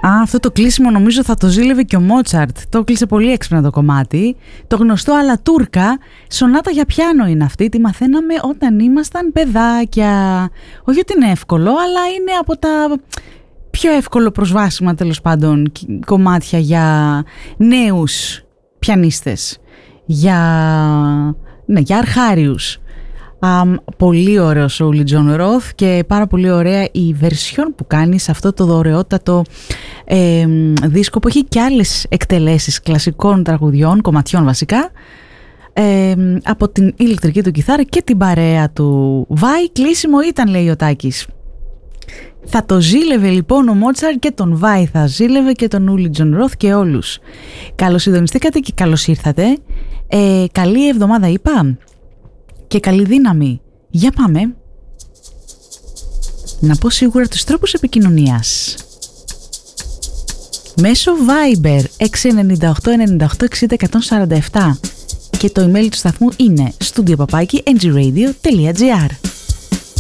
Αυτό το κλείσιμο νομίζω θα το ζήλευε και ο Μότσαρτ. Το κλείσε πολύ έξυπνα το κομμάτι. Το γνωστό αλλά τούρκα, σονάτα για πιάνο είναι αυτή. Τη μαθαίναμε όταν ήμασταν παιδάκια. Όχι ότι είναι εύκολο, αλλά είναι από τα πιο εύκολο προσβάσιμα τέλος πάντων κομμάτια για νέους πιανίστες. Για αρχάριους. Πολύ ωραίος ο Ούλι Τζον Ροθ και πάρα πολύ ωραία η βερσιόν που κάνει σε αυτό το δωρεότατο δίσκο που έχει και άλλες εκτελέσεις κλασικών τραγουδιών, κομματιών βασικά, από την ηλεκτρική του κιθάρα και την παρέα του. Βάι κλείσιμο ήταν, λέει ο Τάκης. Θα το ζήλευε λοιπόν ο Μότσαρ και τον Βάι θα ζήλευε και τον Ούλι Τζον Ροθ και όλους. Καλώς συντονιστήκατε και καλώς ήρθατε. Καλή εβδομάδα είπα και καλή δύναμη. Για πάμε. Να πω σίγουρα τους τρόπους επικοινωνίας. Μέσω Viber 698 98 60 147 και το email του σταθμού είναι studio@ngradio.gr.